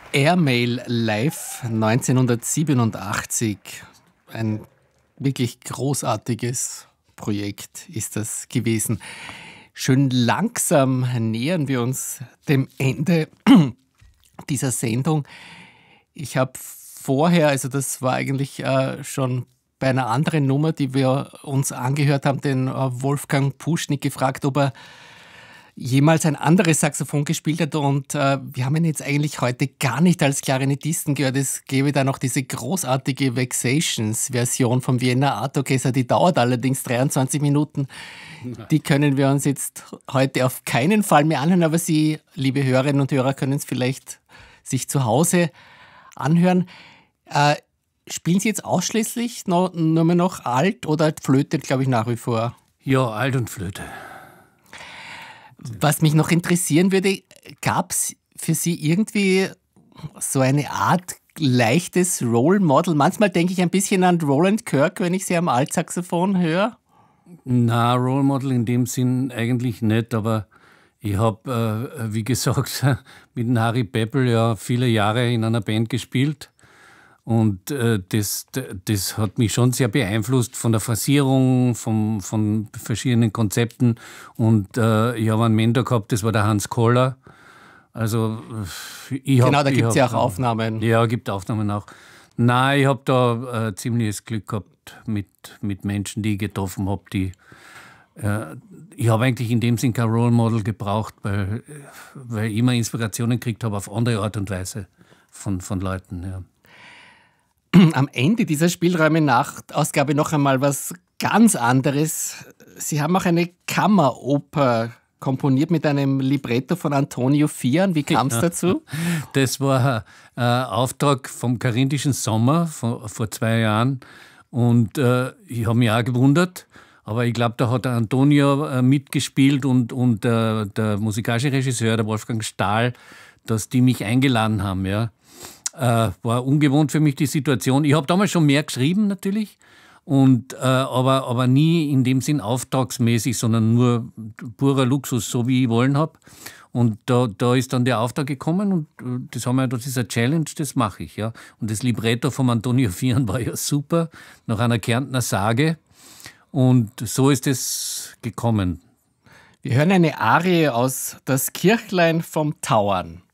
Airmail Live 1987. Ein wirklich großartiges Projekt ist das gewesen. Schön langsam nähern wir uns dem Ende dieser Sendung. Ich habe vorher, also das war eigentlich schon bei einer anderen Nummer, die wir uns angehört haben, den Wolfgang Puschnik gefragt, ob er jemals ein anderes Saxophon gespielt hat, und wir haben ihn jetzt eigentlich heute gar nicht als Klarinettisten gehört. Es gäbe da noch diese großartige Vexations-Version vom Vienna Art Orchestra, die dauert allerdings 23 Minuten. Die können wir uns jetzt heute auf keinen Fall mehr anhören, aber Sie, liebe Hörerinnen und Hörer, können es vielleicht sich zu Hause anhören. Spielen Sie jetzt ausschließlich nur mehr noch Alt oder Flöte, glaube ich, nach wie vor? Ja, Alt und Flöte. Was mich noch interessieren würde, gab es für Sie irgendwie so eine Art leichtes Role Model? Manchmal denke ich ein bisschen an Roland Kirk, wenn ich Sie am Altsaxophon höre. Na, Role Model in dem Sinn eigentlich nicht, aber ich habe, wie gesagt, mit dem Harry Peppel ja viele Jahre in einer Band gespielt. Und das hat mich schon sehr beeinflusst von der Phrasierung, von verschiedenen Konzepten. Und ich habe einen Mentor gehabt, das war der Hans Koller. Also, da gibt es ja auch Aufnahmen. Ja, gibt Aufnahmen auch. Nein, ich habe da ziemliches Glück gehabt mit Menschen, die ich getroffen habe. Ich habe eigentlich in dem Sinn kein Role Model gebraucht, weil ich immer Inspirationen gekriegt habe auf andere Art und Weise von Leuten, ja. Am Ende dieser Spielräume-Nachtausgabe noch einmal was ganz anderes. Sie haben auch eine Kammeroper komponiert mit einem Libretto von Antonio Fian. Wie kam es dazu? Das war ein Auftrag vom Karinthischen Sommer vor 2 Jahren. Und ich habe mich auch gewundert. Aber ich glaube, da hat der Antonio mitgespielt und der musikalische Regisseur, der Wolfgang Stahl, dass die mich eingeladen haben, ja. War ungewohnt für mich die Situation. Ich habe damals schon mehr geschrieben natürlich, aber nie in dem Sinn auftragsmäßig, sondern nur purer Luxus, so wie ich wollen habe. Und da ist dann der Auftrag gekommen und das ist eine Challenge, das mache ich. Ja. Und das Libretto von Antonio Fian war ja super, nach einer Kärntner Sage. Und so ist es gekommen. Wir hören eine Arie aus Das Kirchlein vom Tauern.